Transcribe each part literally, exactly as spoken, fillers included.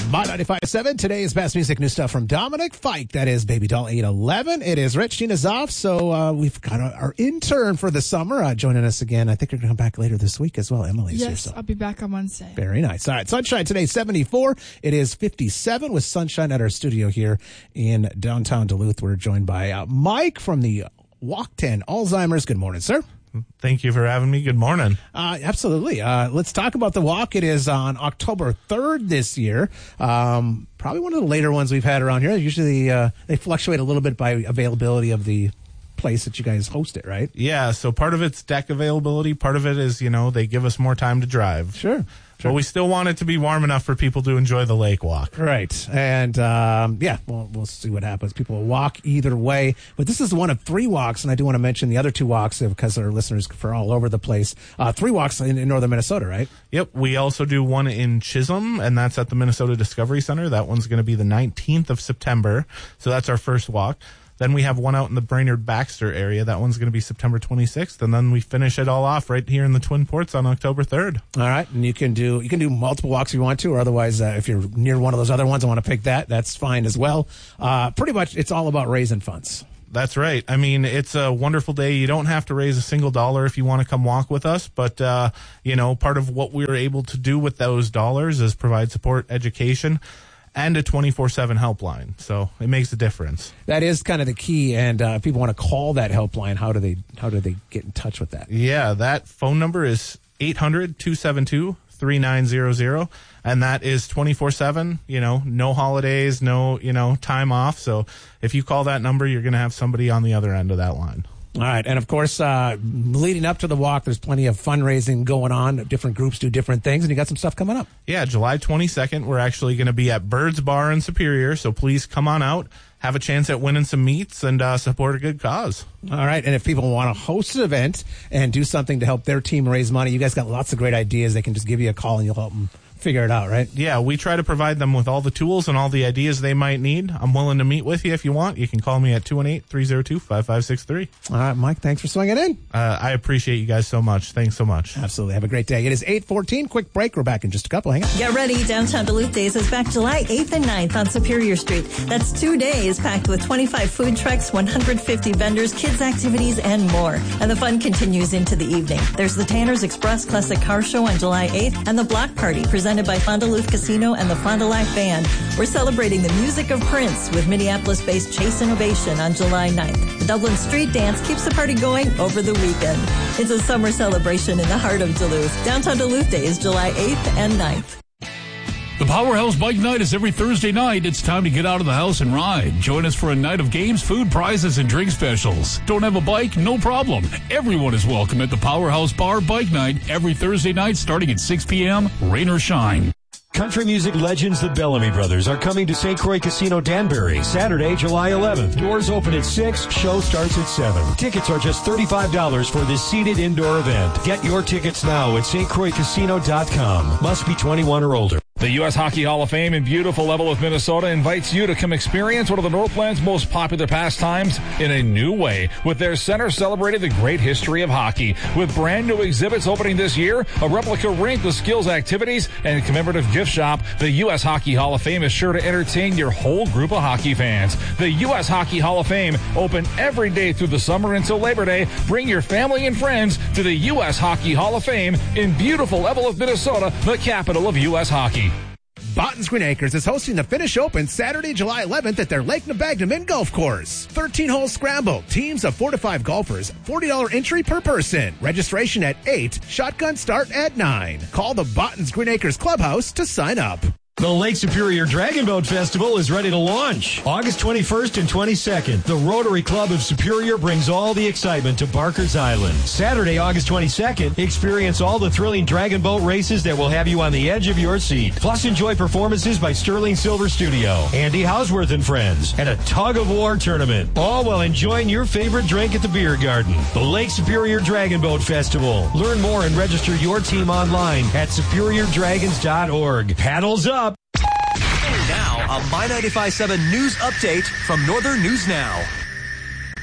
My ninety-five point seven, today's best music, new stuff from Dominic Fike. That is Baby Doll eight eleven. It is Rich, Gina's off, so uh, we've got our, our intern for the summer uh, joining us again. I think you're going to come back later this week as well. Emily's yes, here. So. I'll be back on Wednesday. Very nice. All right, sunshine today, seventy-four. It is fifty-seven with sunshine at our studio here in downtown Duluth. We're joined by uh, Mike from the Walk ten Alzheimer's. Good morning, sir. Thank you for having me. Good morning. Uh, absolutely. Uh, let's talk about the walk. It is on October third this year. Um, probably one of the later ones we've had around here. Usually uh, they fluctuate a little bit by availability of the place that you guys host it, right? Yeah, so part of it's deck availability. Part of it is, you know, they give us more time to drive. Sure. Sure. But we still want it to be warm enough for people to enjoy the lake walk. Right. And, um, yeah, well, we'll see what happens. People will walk either way. But this is one of three walks, and I do want to mention the other two walks because our listeners are all over the place. Uh, three walks in, in northern Minnesota, right? Yep. We also do one in Chisholm, and that's at the Minnesota Discovery Center. That one's going to be the nineteenth of September. So that's our first walk. Then we have one out in the Brainerd-Baxter area. That one's going to be September twenty-sixth, and then we finish it all off right here in the Twin Ports on October third. All right, and you can do you can do multiple walks if you want to, or otherwise, uh, if you're near one of those other ones and want to pick that, that's fine as well. Uh, pretty much, it's all about raising funds. That's right. I mean, it's a wonderful day. You don't have to raise a single dollar if you want to come walk with us, but, uh, you know, part of what we're able to do with those dollars is provide support, education, and a twenty-four seven helpline. So it makes a difference. That is kind of the key. And uh, if people want to call that helpline, how do they how do they get in touch with that? Yeah, that phone number is eight hundred, two seven two, three nine zero zero. And that is twenty-four seven, you know, no holidays, no, you know, time off. So if you call that number, you're going to have somebody on the other end of that line. All right. And, of course, uh, leading up to the walk, there's plenty of fundraising going on. Different groups do different things, and you got some stuff coming up. Yeah, July twenty-second, we're actually going to be at Bird's Bar in Superior, so please come on out, have a chance at winning some meats, and uh, support a good cause. All right. And if people want to host an event and do something to help their team raise money, you guys got lots of great ideas. They can just give you a call, and you'll help them figure it out, right? Yeah, we try to provide them with all the tools and all the ideas they might need. I'm willing to meet with you if you want. You can call me at two one eight, three zero two, five five six three. All right, Mike, thanks for swinging in. Uh, I appreciate you guys so much. Thanks so much. Absolutely. Have a great day. It is eight fourteen. Quick break. We're back in just a couple. Hang on. Get ready. Downtown Duluth Days is back July eighth and ninth on Superior Street. That's two days packed with twenty-five food trucks, one hundred fifty vendors, kids activities, and more. And the fun continues into the evening. There's the Tanner's Express Classic Car Show on July eighth and the Block Party presented by Fond du Lac Casino and the Fond du Lac Band. We're celebrating the music of Prince with Minneapolis-based Chase Innovation on July ninth. The Dublin Street Dance keeps the party going over the weekend. It's a summer celebration in the heart of Duluth. Downtown Duluth Day is July eighth and ninth. The Powerhouse Bike Night is every Thursday night. It's time to get out of the house and ride. Join us for a night of games, food, prizes, and drink specials. Don't have a bike? No problem. Everyone is welcome at the Powerhouse Bar Bike Night every Thursday night starting at six p.m., rain or shine. Country music legends the Bellamy Brothers are coming to Saint Croix Casino Danbury Saturday, July eleventh. Doors open at six, show starts at seven. Tickets are just thirty-five dollars for this seated indoor event. Get your tickets now at st croix casino dot com. Must be twenty-one or older. The U S Hockey Hall of Fame in beautiful Leavenworth, Minnesota invites you to come experience one of the Northland's most popular pastimes in a new way with their center celebrating the great history of hockey. With brand new exhibits opening this year, a replica rink with skills activities, and a commemorative gift shop, the U S Hockey Hall of Fame is sure to entertain your whole group of hockey fans. The U S Hockey Hall of Fame open every day through the summer until Labor Day. Bring your family and friends to the U S Hockey Hall of Fame in beautiful Leavenworth, Minnesota, the capital of U S hockey. Bottens Green Acres is hosting the Finish Open Saturday, July eleventh at their Lake Nebagnamin Golf Course. thirteen-hole scramble, teams of four to five golfers, forty dollars entry per person. Registration at eight, shotgun start at nine. Call the Bottens Green Acres Clubhouse to sign up. The Lake Superior Dragon Boat Festival is ready to launch. August twenty-first and twenty-second, the Rotary Club of Superior brings all the excitement to Barker's Island. Saturday, August twenty-second, experience all the thrilling dragon boat races that will have you on the edge of your seat. Plus, enjoy performances by Sterling Silver Studio, Andy Hausworth and Friends, and a tug-of-war tournament. All while enjoying your favorite drink at the beer garden. The Lake Superior Dragon Boat Festival. Learn more and register your team online at superior dragons dot org. Paddles up! Now, a My ninety-five point seven news update from Northern News Now.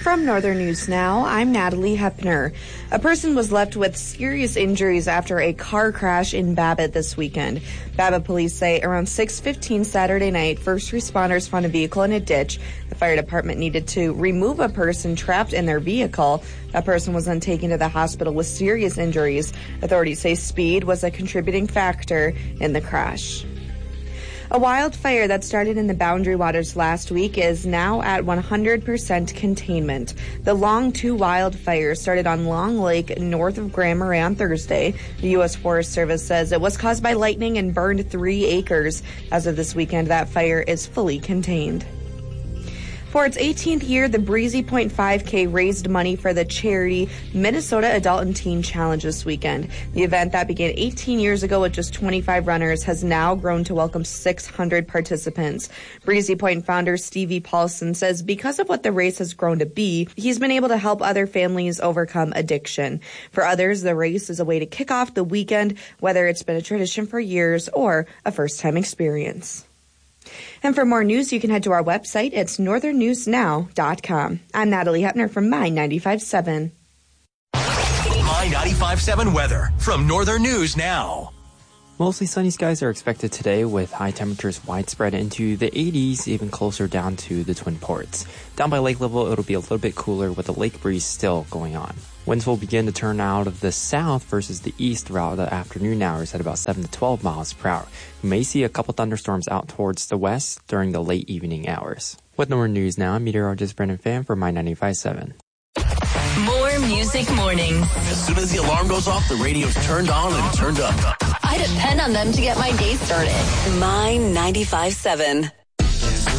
From Northern News Now, I'm Natalie Hepner. A person was left with serious injuries after a car crash in Babbitt this weekend. Babbitt police say around six fifteen Saturday night, first responders found a vehicle in a ditch. The fire department needed to remove a person trapped in their vehicle. That person was then taken to the hospital with serious injuries. Authorities say speed was a contributing factor in the crash. A wildfire that started in the Boundary Waters last week is now at one hundred percent containment. The Long two wildfire started on Long Lake north of Grand Marais on Thursday. The U S Forest Service says it was caused by lightning and burned three acres. As of this weekend, that fire is fully contained. For its eighteenth year, the Breezy Point five K raised money for the charity Minnesota Adult and Teen Challenge this weekend. The event that began eighteen years ago with just twenty-five runners has now grown to welcome six hundred participants. Breezy Point founder Stevie Paulson says because of what the race has grown to be, he's been able to help other families overcome addiction. For others, the race is a way to kick off the weekend, whether it's been a tradition for years or a first-time experience. And for more news, you can head to our website. It's northern news now dot com. I'm Natalie Hepner from My ninety-five point seven. My ninety-five point seven weather from Northern News Now. Mostly sunny skies are expected today with high temperatures widespread into the eighties, even closer down to the Twin Ports. Down by lake level, it'll be a little bit cooler with the lake breeze still going on. Winds will begin to turn out of the south versus the east throughout the afternoon hours at about seven to twelve miles per hour. You may see a couple thunderstorms out towards the west during the late evening hours. With Northern News Now, I'm meteorologist Brendan Pham for My ninety-five point seven. More Music Mornings. As soon as the alarm goes off, the radio's turned on and turned up. I depend on them to get my day started. My ninety-five point seven.